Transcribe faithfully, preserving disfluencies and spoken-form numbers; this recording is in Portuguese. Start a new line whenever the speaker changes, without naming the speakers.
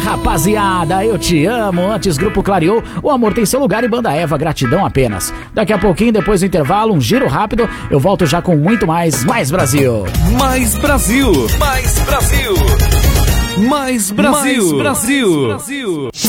rapaziada, eu te amo. Antes, Grupo Clareou, o amor tem seu lugar, e Banda Eva, gratidão apenas. Daqui a pouquinho, depois do intervalo, um giro rápido, eu volto já com muito mais Mais Brasil.
Mais Brasil, mais Brasil, mais Brasil, mais Brasil. Mais Brasil.